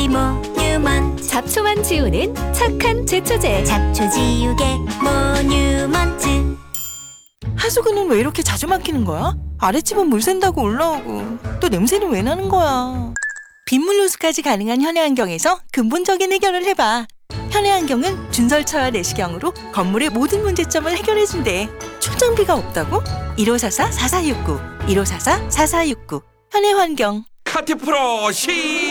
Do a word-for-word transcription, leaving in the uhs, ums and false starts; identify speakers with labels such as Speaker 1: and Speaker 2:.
Speaker 1: 캔디 모뉴먼트.
Speaker 2: 잡초만 지우는 착한 제초제.
Speaker 1: 잡초 지우개 모뉴먼트.
Speaker 3: 하수구는 왜 이렇게 자주 막히는 거야? 아랫집은 물 샌다고 올라오고 또 냄새는 왜 나는 거야? 빗물 누수까지 가능한 현해환경에서 근본적인 해결을 해봐. 현해환경은 준설차와 내시경으로 건물의 모든 문제점을 해결해준대. 출장비가 없다고? 일오사사 사사육구 일오사사 사사육구 현해환경.
Speaker 4: 카티 프로 시